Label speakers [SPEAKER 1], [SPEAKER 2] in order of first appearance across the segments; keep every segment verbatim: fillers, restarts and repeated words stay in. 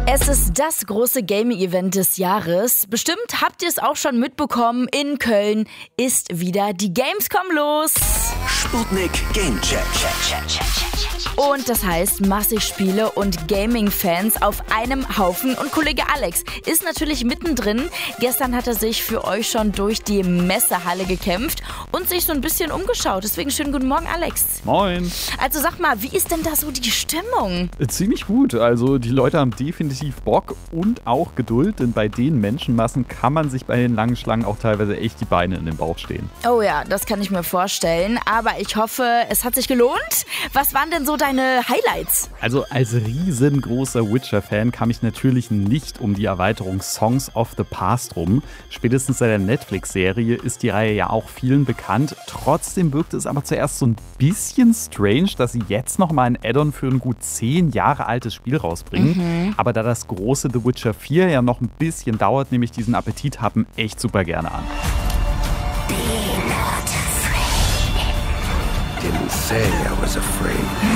[SPEAKER 1] Es ist das große Gaming-Event des Jahres. Bestimmt habt ihr es auch schon mitbekommen, in Köln ist wieder die Gamescom los.
[SPEAKER 2] Sputnik Gamecheck.
[SPEAKER 1] Und das heißt massig Spiele und Gaming-Fans auf einem Haufen. Und Kollege Alex ist natürlich mittendrin. Gestern hat er sich für euch schon durch die Messehalle gekämpft und sich so ein bisschen umgeschaut. Deswegen schönen guten Morgen, Alex.
[SPEAKER 3] Moin.
[SPEAKER 1] Also sag mal, wie ist denn da so die Stimmung?
[SPEAKER 3] Ziemlich gut. Also die Leute haben definitiv Bock und auch Geduld, denn bei den Menschenmassen kann man sich bei den langen Schlangen auch teilweise echt die Beine in den Bauch stehen.
[SPEAKER 1] Oh ja, das kann ich mir vorstellen. Aber ich hoffe, es hat sich gelohnt. Was waren denn so deine Highlights?
[SPEAKER 3] Also als riesengroßer Witcher-Fan kam ich natürlich nicht um die Erweiterung Songs of the Past rum. Spätestens seit der Netflix-Serie ist die Reihe ja auch vielen bekannt. Trotzdem wirkte es aber zuerst so ein bisschen strange, dass sie jetzt nochmal ein Add-on für ein gut zehn Jahre altes Spiel rausbringen. Mhm. Aber da das große The Witcher vier ja noch ein bisschen dauert, nehme ich diesen Appetit haben echt super gerne an.
[SPEAKER 2] Be not afraid. Didn't say I was afraid.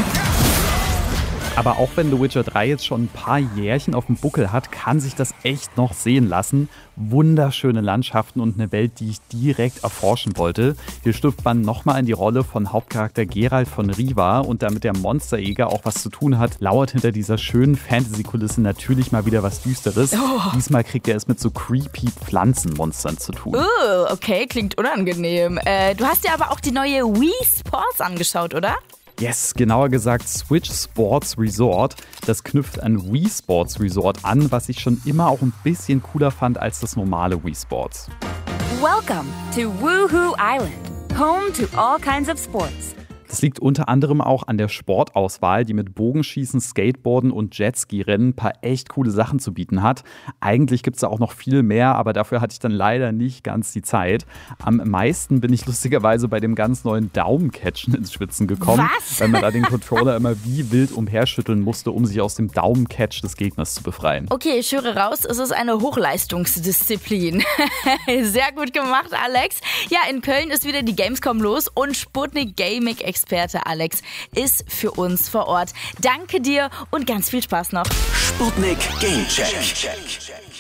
[SPEAKER 3] Aber auch wenn The Witcher drei jetzt schon ein paar Jährchen auf dem Buckel hat, kann sich das echt noch sehen lassen. Wunderschöne Landschaften und eine Welt, die ich direkt erforschen wollte. Hier schlüpft man nochmal in die Rolle von Hauptcharakter Geralt von Riva und damit der Monsterjäger auch was zu tun hat, lauert hinter dieser schönen Fantasy-Kulisse natürlich mal wieder was Düsteres. Oh. Diesmal kriegt er es mit so creepy Pflanzenmonstern zu tun.
[SPEAKER 1] Oh, okay, klingt unangenehm. Äh, du hast dir aber auch die neue Wii Sports angeschaut, oder?
[SPEAKER 3] Yes, genauer gesagt Switch Sports Resort. Das knüpft an Wii Sports Resort an, was ich schon immer auch ein bisschen cooler fand als das normale Wii Sports.
[SPEAKER 4] Welcome to Woohoo Island, home to all kinds of sports.
[SPEAKER 3] Das liegt unter anderem auch an der Sportauswahl, die mit Bogenschießen, Skateboarden und Jetski-Rennen ein paar echt coole Sachen zu bieten hat. Eigentlich gibt es da auch noch viel mehr, aber dafür hatte ich dann leider nicht ganz die Zeit. Am meisten bin ich lustigerweise bei dem ganz neuen Daumencatchen ins Schwitzen gekommen,
[SPEAKER 1] Was?
[SPEAKER 3] weil man da den Controller immer wie wild umherschütteln musste, um sich aus dem Daumencatch des Gegners zu befreien.
[SPEAKER 1] Okay, ich höre raus, es ist eine Hochleistungsdisziplin. Sehr gut gemacht, Alex. Ja, in Köln ist wieder die Gamescom los und Sputnik Gaming Experte Alex ist für uns vor Ort. Danke dir und ganz viel Spaß noch.
[SPEAKER 2] Sputnik Gamecheck.